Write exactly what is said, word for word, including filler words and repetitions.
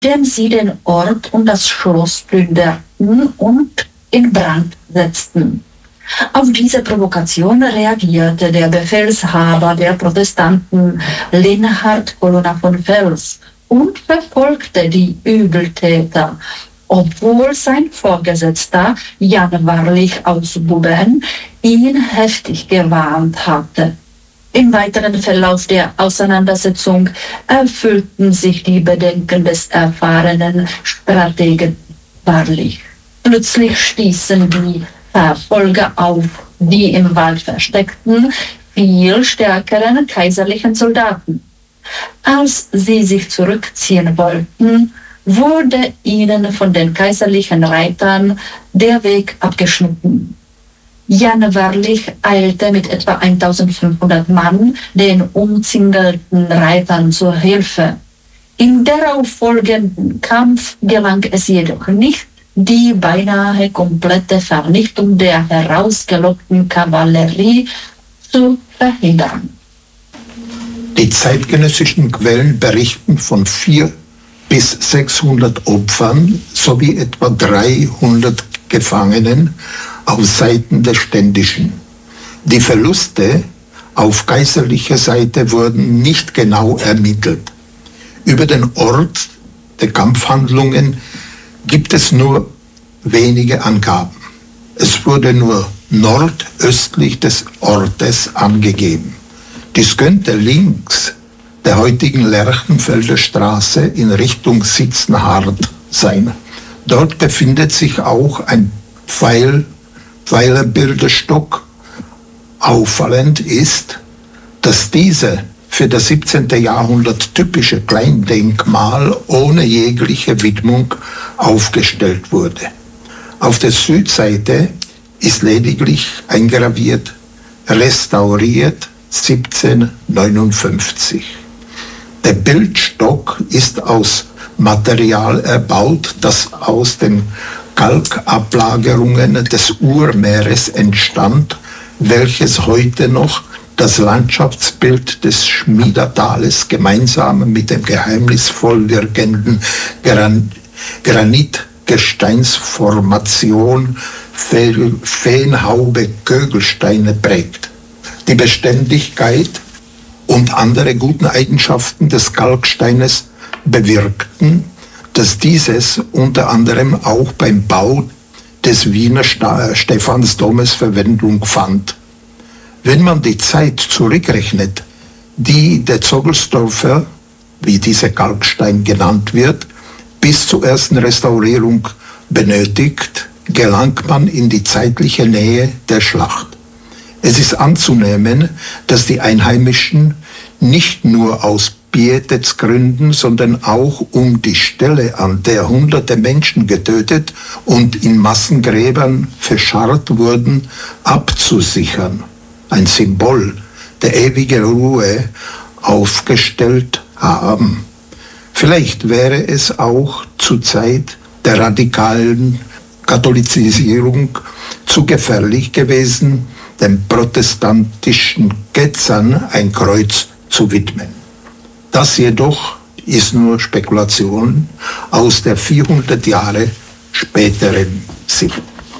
dem sie den Ort und das Schloss plünderten und in Brand setzten. Auf diese Provokation reagierte der Befehlshaber der Protestanten, Linhard Colonna von Fels, und verfolgte die Übeltäter, obwohl sein Vorgesetzter Jan Warlich aus Buben ihn heftig gewarnt hatte. Im weiteren Verlauf der Auseinandersetzung erfüllten sich die Bedenken des erfahrenen Strategen Warlich. Plötzlich stießen die Verfolger auf die im Wald versteckten, viel stärkeren kaiserlichen Soldaten. Als sie sich zurückziehen wollten, wurde ihnen von den kaiserlichen Reitern der Weg abgeschnitten. Jan Warlich eilte mit etwa eintausendfünfhundert Mann den umzingelten Reitern zur Hilfe. Im darauffolgenden Kampf gelang es jedoch nicht, die beinahe komplette Vernichtung der herausgelockten Kavallerie zu verhindern. Die zeitgenössischen Quellen berichten von vierhundert bis sechshundert Opfern sowie etwa dreihundert Gefangenen auf Seiten der Ständischen. Die Verluste auf kaiserlicher Seite wurden nicht genau ermittelt. Über den Ort der Kampfhandlungen gibt es nur wenige Angaben. Es wurde nur nordöstlich des Ortes angegeben. Dies könnte links der heutigen Lerchenfelder Straße in Richtung Sitzenhardt sein. Dort befindet sich auch ein Pfeil, Pfeilerbilderstock. Auffallend ist, dass diese für das siebzehnte. Jahrhundert typische Kleindenkmal ohne jegliche Widmung aufgestellt wurde. Auf der Südseite ist lediglich eingraviert, restauriert siebzehnhundertneunundfünfzig. Der Bildstock ist aus Material erbaut, das aus den Kalkablagerungen des Urmeeres entstand, welches heute noch das Landschaftsbild des Schmiedertales gemeinsam mit dem geheimnisvoll wirkenden Gran Granitgesteinsformation Feenhaube-Kögelsteine prägt. Die Beständigkeit und andere guten Eigenschaften des Kalksteines bewirkten, dass dieses unter anderem auch beim Bau des Wiener Stephansdomes Verwendung fand. Wenn man die Zeit zurückrechnet, die der Zogelsdorfer, wie dieser Kalkstein genannt wird, bis zur ersten Restaurierung benötigt, gelangt man in die zeitliche Nähe der Schlacht. Es ist anzunehmen, dass die Einheimischen nicht nur aus Pietätsgründen, sondern auch um die Stelle, an der hunderte Menschen getötet und in Massengräbern verscharrt wurden, abzusichern, ein Symbol der ewigen Ruhe aufgestellt haben. Vielleicht wäre es auch zur Zeit der radikalen Katholizisierung zu gefährlich gewesen, den protestantischen Ketzern ein Kreuz zu widmen. Das jedoch ist nur Spekulation aus der vierhundert Jahre späteren Sicht.